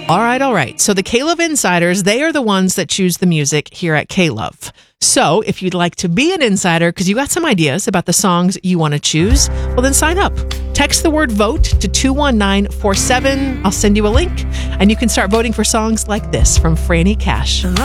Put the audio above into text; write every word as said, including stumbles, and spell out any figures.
All right, all right. So the K-Love Insiders, they are the ones that choose the music here at K-Love. So if you'd like to be an insider because you got some ideas about the songs you want to choose, well, then sign up. Text the word VOTE to two one nine four seven. I'll send you a link, and you can start voting for songs like this from Franny Cash.